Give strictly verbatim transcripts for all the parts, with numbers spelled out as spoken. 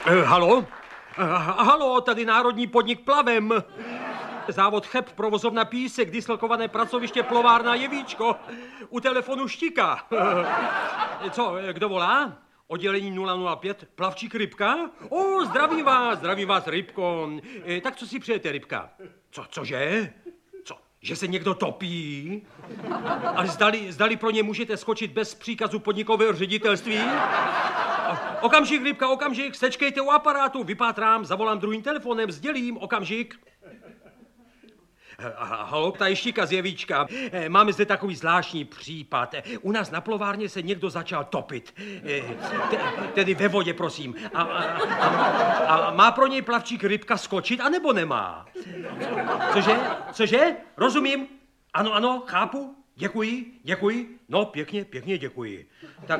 Uh, halo? Uh, halo, tady Národní podnik Plavem. Závod Cheb, provozovna Písek, dislokované pracoviště Plovárna Jevíčko. U telefonu Štika. Co, kdo volá? Oddělení nula nula pět, plavčík Rybka? O, zdravím vás, zdravím vás, Rybko. E, tak co si přejete, Rybka? Co, cože? Co, že se někdo topí? A zdali, zdali pro ně můžete skočit bez příkazu podnikového ředitelství? Okamžik, Rybka, okamžik, sečkejte u aparátu, vypátrám, zavolám druhým telefonem, sdělím, okamžik. Halo, tady Štika z Jevíčka. Máme zde takový zvláštní případ. U nás na plovárně se někdo začal topit. Tedy ve vodě, prosím. A, a, a, a má pro něj plavčík Rybka skočit, anebo nemá? Cože? Cože? Rozumím? Ano, ano, chápu. Děkuji, děkuji. No, pěkně, pěkně děkuji. Tak...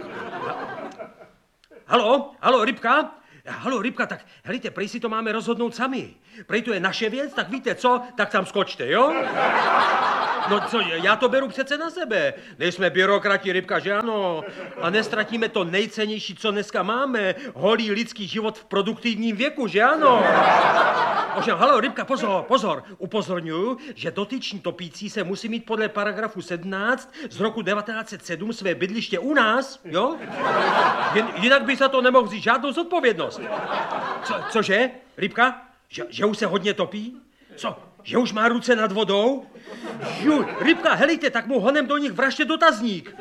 Halo, halo, Rybka? Halo, Rybka, tak helejte, prej si to máme rozhodnout sami. Prej to je naše věc, tak víte co, tak tam skočte, jo? No co, já to beru přece na sebe. Nejsme byrokrati, Rybka, že ano? A nestratíme to nejcennější, co dneska máme. Holý lidský život v produktivním věku, že ano? Ovšem, halo, Rybka, pozor, pozor. Upozorňuji, že dotyční topící se musí mít podle paragrafu sedmnáct z roku devatenáct set sedm své bydliště u nás, jo? Jen, jinak by se to nemohl vzít žádnou zodpovědnost. Co, cože, Rybka? Že, že už se hodně topí? Co, že už má ruce nad vodou? Ju, Rybka, helejte, tak mu honem do nich vražte dotazník.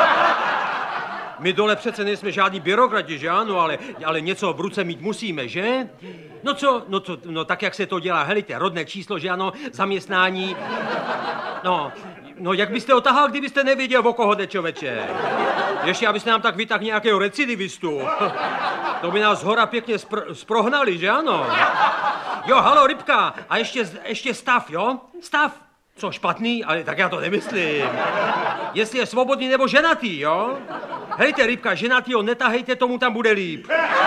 My dole přece nejsme žádní byrokrati, že ano, ale, ale něco v ruce mít musíme, že? No co, no, co, no tak jak se to dělá, helejte, rodné číslo, že ano, zaměstnání. No, no jak byste otahal, kdybyste nevěděl, o koho jde, čověče? Ještě abyste nám tak vytáhl nějakého recidivistu. To by nás hora pěkně spr- sprohnali, že ano? Jo, halo, Rybka, a ještě, ještě stav, jo? Stav. Co, špatný? Ale tak já to nemyslím. Jestli je svobodný nebo ženatý, jo? Hejte, Rybka, ženatýho netahejte, tomu tam bude líp.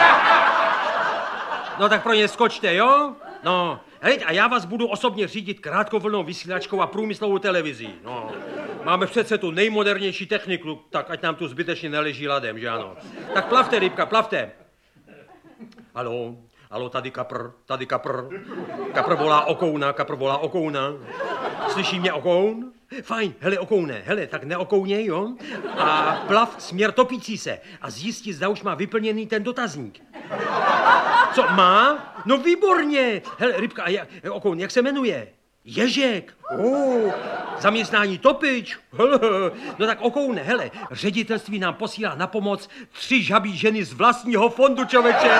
No tak pro ně skočte, jo? No, hejte, a já vás budu osobně řídit krátkovlnou vysílačkou a průmyslovou televizí, no. Máme přece tu nejmodernější techniku, tak ať nám tu zbytečně neleží ladem, že ano? Tak plavte, Rybka, plavte. Haló? Haló, tady kapr, tady kapr. Kapr volá okouna, kapr volá okouna. Slyší mě okoun? Fajn, hele, okoune, hele, tak neokouněj, jo? A plav směr topící se a zjistí, zda už má vyplněný ten dotazník. Co, má? No výborně. Hele, Rybka, a jak, okoun, jak se jmenuje? Ježek. Oh, zaměstnání topič. No tak okoune, hele, ředitelství nám posílá na pomoc tři žabí ženy z vlastního fondu, čověče.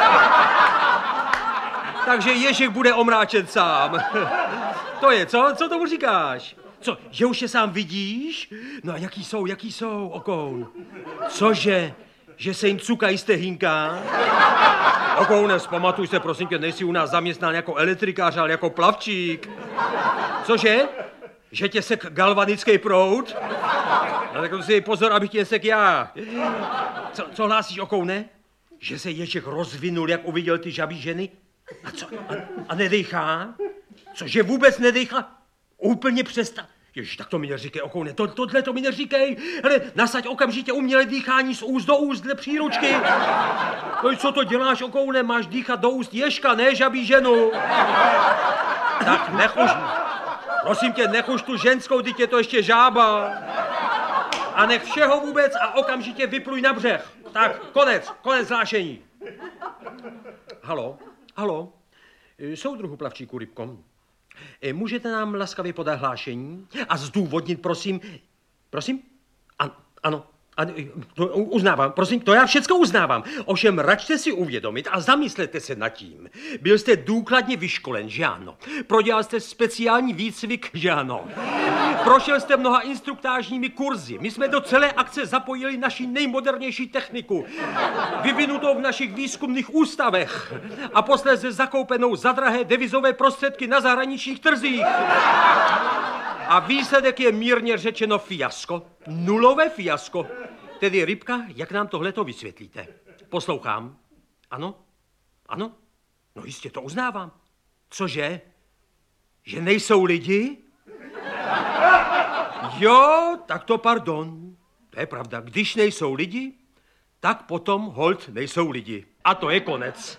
Takže Ježek bude omráčen sám. To je, co? Co tomu říkáš? Co, že už je sám vidíš? No a jaký jsou, jaký jsou, okoun? Cože? Že se jim cukají stehínka? Okoune, vzpamatuj se, prosím tě, nejsi u nás zaměstnán jako elektrikář, ale jako plavčík. Cože? Že tě sek galvanický proud? No tak si pozor, abych tě sek já. Co, co hlásíš, okoune? Že se Ježek rozvinul, jak uviděl ty žabí ženy? A co? A, a nedejchá? Cože vůbec nedejchá? Úplně přestaň. Ježiš, tak to mi neříkej, okoune, to, tohle to mi neříkej. Hele, nasaď okamžitě umělé dýchání z úst do úst dle příručky. No co to děláš, okoune, máš dýchat do úst Ježka, ne žabí ženu. Tak nechuš, prosím tě, nechuš tu ženskou, teď je to ještě žába. A nech všeho vůbec a okamžitě vypluj na břeh. Tak, konec, konec hlášení. Halo, halo, soudruhu plavčíku Rybko. Můžete nám laskavě podat hlášení a zdůvodnit, prosím, prosím? An, ano, ano, to uznávám, prosím, to já všecko uznávám. Ovšem, račte si uvědomit a zamyslete se nad tím. Byl jste důkladně vyškolen, že ano? Prodělal jste speciální výcvik, že ano? Prošel jste mnoha instruktážními kurzy. My jsme do celé akce zapojili naši nejmodernější techniku, vyvinutou v našich výzkumných ústavech a posléze zakoupenou za drahé devizové prostředky na zahraničních trzích. A výsledek je mírně řečeno fiasko. Nulové fiasko. Tedy Rybka, jak nám tohleto vysvětlíte? Poslouchám. Ano? Ano? No jistě, to uznávám. Cože? Že nejsou lidi? Jo, tak to pardon. To je pravda. Když nejsou lidi, tak potom holt nejsou lidi. A to je konec.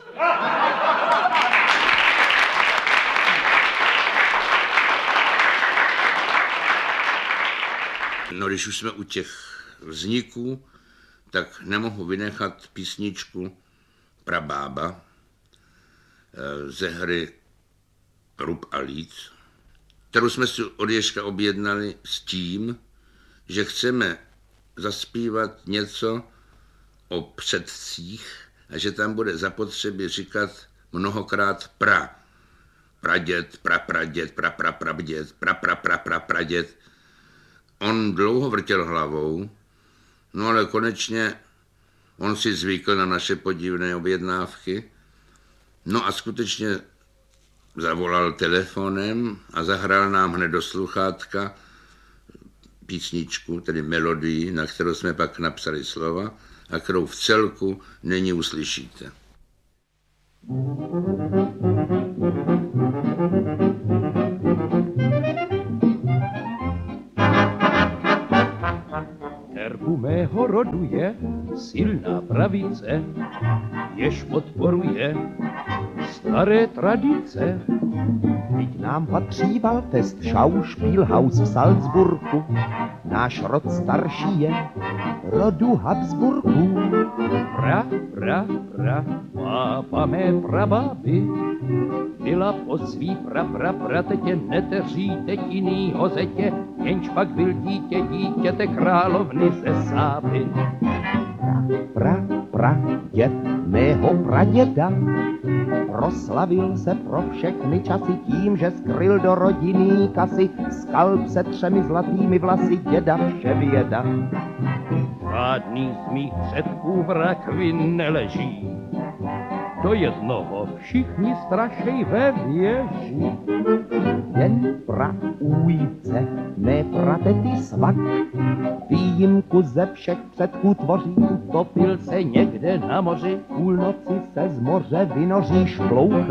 No, když už jsme u těch vzniků, tak nemohu vynechat písničku Prabába ze hry Rub a líc, kterou jsme si od Ježka objednali s tím, že chceme zaspívat něco o předcích a že tam bude zapotřebí říkat mnohokrát pra. Praděd, prapraděd, praprapraděd, prapraprapraděd. On dlouho vrtěl hlavou, no ale konečně on si zvykl na naše podivné objednávky. No a skutečně zavolal telefonem a zahrál nám hned do sluchátka písničku, tedy melodii, na kterou jsme pak napsali slova a kterou v celku nyní uslyšíte. Erbu mého rodu je silná pravice, jež podporuje staré tradice. Vždyť nám patří Waltest Schauspielhaus v Salzburgu. Náš rod starší je rodu Habsburků. Pra, pra, pra, pápa mé prabáby byla po svý pra, pra, pratetě neteří tetinýho zetě, jenž pak byl dítě dítěte královny ze Sáby. Pra, pra, děd mého praděda proslavil se pro všechny časy tím, že skryl do rodinný kasy skalp se třemi zlatými vlasy děda vševěda. Žádný z mých předků v rakvi neleží, do jednoho všichni strašej ve věži. Jen praujce mé pratety svak výjimku ze všech předků tvoří. Topil se někde na moři, Půlnoci se z moře vynoří šploucha